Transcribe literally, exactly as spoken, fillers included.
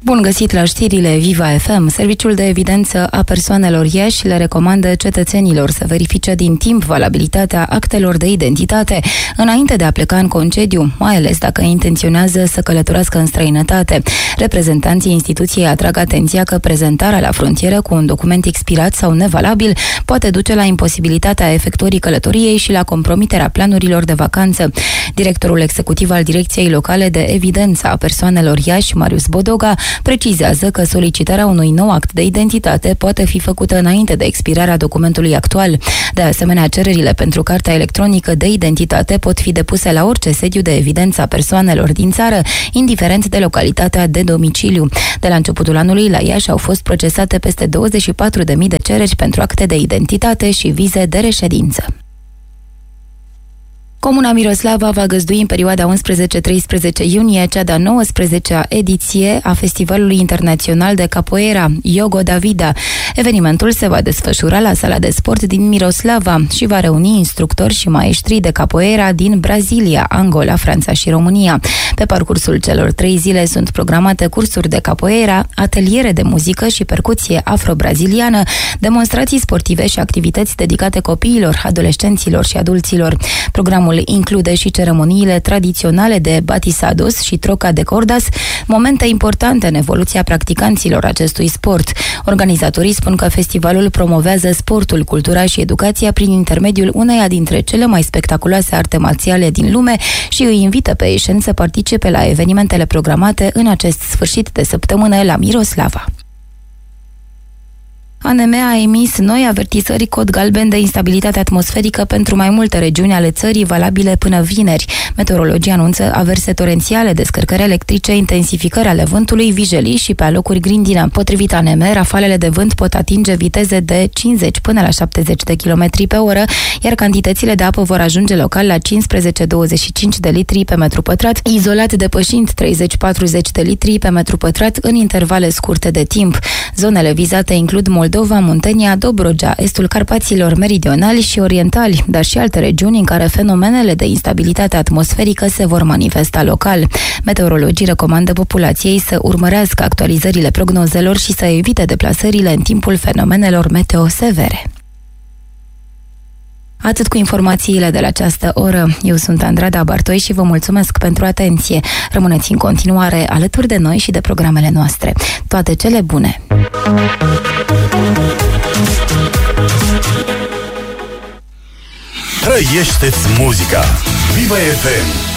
Bun găsit la știrile Viva F M. Serviciul de evidență a persoanelor Iași le recomandă cetățenilor să verifice din timp valabilitatea actelor de identitate înainte de a pleca în concediu, mai ales dacă intenționează să călătorească în străinătate. Reprezentanții instituției atrag atenția că prezentarea la frontieră cu un document expirat sau nevalabil poate duce la imposibilitatea efectuării călătoriei și la compromiterea planurilor de vacanță. Directorul executiv al Direcției Locale de Evidență a Persoanelor Iași, Marius Bodoga, precizează că solicitarea unui nou act de identitate poate fi făcută înainte de expirarea documentului actual. De asemenea, cererile pentru cartea electronică de identitate pot fi depuse la orice sediu de evidență a persoanelor din țară, indiferent de localitatea de domiciliu. De la începutul anului, la Iași au fost procesate peste douăzeci și patru de mii de cereri pentru acte de identitate și vize de reședință. Comuna Miroslava va găzdui în perioada unsprezece treisprezece iunie cea de-a nouăsprezecea ediție a Festivalului Internațional de Capoeira, Yogo da Vida. Evenimentul se va desfășura la sala de sport din Miroslava și va reuni instructori și maestri de capoeira din Brazilia, Angola, Franța și România. Pe parcursul celor trei zile sunt programate cursuri de capoeira, ateliere de muzică și percuție afro-braziliană, demonstrații sportive și activități dedicate copiilor, adolescenților și adulților. Programul include și ceremoniile tradiționale de batisados și troca de cordas, momente importante în evoluția practicanților acestui sport. Organizatorii spun că festivalul promovează sportul, cultura și educația prin intermediul uneia dintre cele mai spectaculoase arte marțiale din lume și îi invită pe ieșeni să participe la evenimentele programate în acest sfârșit de săptămână la Miroslava. A N M a emis noi avertizări cod galben de instabilitate atmosferică pentru mai multe regiuni ale țării, valabile până vineri. Meteorologii anunță averse torențiale, descărcări electrice, intensificări ale vântului, vijelii și pe alocuri grindină. Potrivit A N M, rafalele de vânt pot atinge viteze de cincizeci până la șaptezeci de kilometri pe oră, iar cantitățile de apă vor ajunge local la cincisprezece douăzeci și cinci de litri pe metru pătrat, izolat depășind treizeci patruzeci de litri pe metru pătrat în intervale scurte de timp. Zonele vizate includ Moldova, Muntenia, Dobrogea, estul Carpaților meridionali și orientali, dar și alte regiuni în care fenomenele de instabilitate atmosferică se vor manifesta local. Meteorologii recomandă populației să urmărească actualizările prognozelor și să evite deplasările în timpul fenomenelor meteo severe. Atât cu informațiile de la această oră. Eu sunt Andrada Bartoi și vă mulțumesc pentru atenție. Rămâneți în continuare alături de noi și de programele noastre. Toate cele bune! Trăiește-ți muzica! Viva F M!